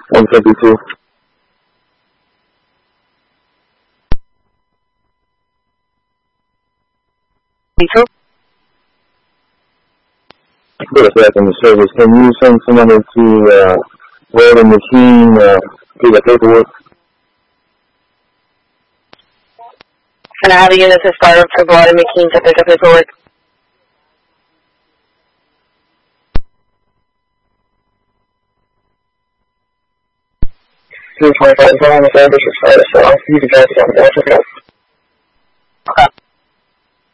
152. Put us back in the service. Can you send someone to roll the machine, do the paperwork? And I have a unit to start for Blood McKean to pick up paperwork. $225 on the service is started, so you can guys on the